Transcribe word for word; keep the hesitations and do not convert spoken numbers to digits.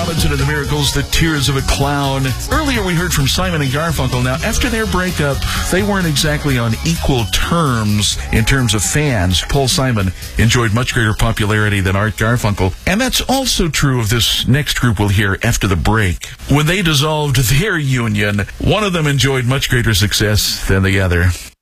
Robinson and the Miracles, The Tears of a Clown. Earlier we heard from Simon and Garfunkel. Now, after their breakup, they weren't exactly on equal terms in terms of fans. Paul Simon enjoyed much greater popularity than Art Garfunkel. And that's also true of this next group we'll hear after the break. When they dissolved their union, one of them enjoyed much greater success than the other.